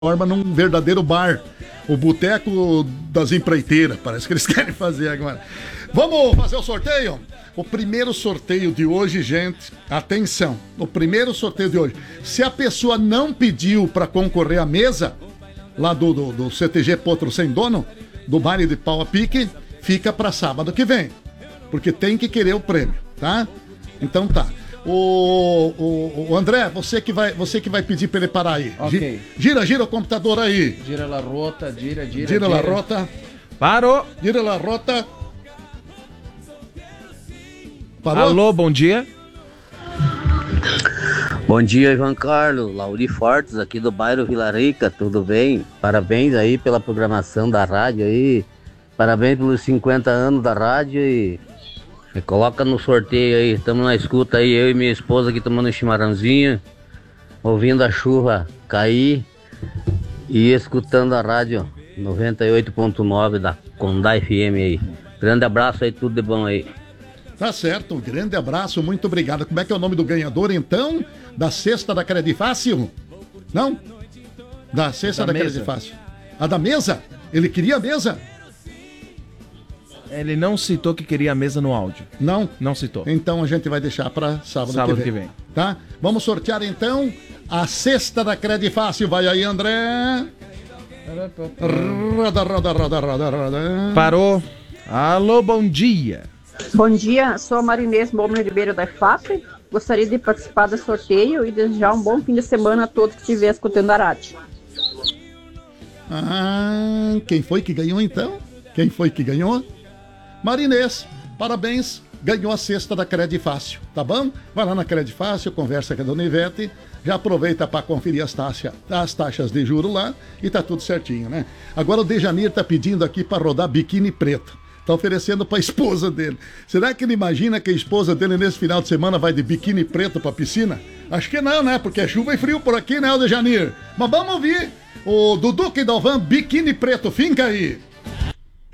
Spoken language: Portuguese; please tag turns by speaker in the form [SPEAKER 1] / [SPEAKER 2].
[SPEAKER 1] transforma num verdadeiro bar. O boteco das empreiteiras, parece que eles querem fazer agora. Vamos fazer o sorteio? O primeiro sorteio de hoje, gente, atenção, o primeiro sorteio de hoje. Se a pessoa não pediu para concorrer à mesa, lá do CTG Potro Sem Dono, do baile de pau a pique, fica para sábado que vem. Porque tem que querer o prêmio, tá? Então tá. O André, você que vai pedir para ele parar aí.
[SPEAKER 2] Ok.
[SPEAKER 1] Gira o computador aí.
[SPEAKER 2] Gira la rota, gira.
[SPEAKER 1] Gira la rota.
[SPEAKER 2] Parou.
[SPEAKER 1] Gira la rota. Parou?
[SPEAKER 2] Alô, bom dia.
[SPEAKER 3] Bom dia, Ivan Carlos, Lauri Fortes, aqui do bairro Vila Rica, tudo bem? Parabéns aí pela programação da rádio aí, parabéns pelos 50 anos da rádio e coloca no sorteio aí, estamos na escuta aí, eu e minha esposa aqui tomando um chimarrãozinho, ouvindo a chuva cair e escutando a rádio 98.9 da Condá FM aí. Grande abraço aí, tudo de bom aí.
[SPEAKER 1] Tá certo, um grande abraço, muito obrigado. Como é que é o nome do ganhador, então? Da cesta da Credifácil? Não? Da cesta da Credifácil. A da mesa? Ele queria a mesa?
[SPEAKER 2] Ele não citou que queria a mesa no áudio.
[SPEAKER 1] Não?
[SPEAKER 2] Não citou.
[SPEAKER 1] Então a gente vai deixar para sábado que vem. Tá? Vamos sortear, então, a cesta da Credifácil. Vai aí, André. Roda.
[SPEAKER 2] Parou. Alô, bom dia.
[SPEAKER 4] Bom dia, sou a Marinês Bomber Ribeiro da EFAP. Gostaria de participar do sorteio e desejar um bom fim de semana a todos que estiverem escutando a rádio.
[SPEAKER 1] Quem foi que ganhou então? Quem foi que ganhou? Marinês, parabéns, ganhou a cesta da Credifácil, tá bom? Vai lá na Credifácil, conversa com a dona Ivete, já aproveita para conferir as taxas de juro lá e tá tudo certinho, né? Agora o Dejanir tá pedindo aqui para rodar biquíni preto. Tá oferecendo pra esposa dele. Será que ele imagina que a esposa dele nesse final de semana vai de biquíni preto pra piscina? Acho que não, né? Porque é chuva e frio por aqui, né, Dejanir? Mas vamos ouvir o Dudu e Dalvan, biquíni preto. Finca aí.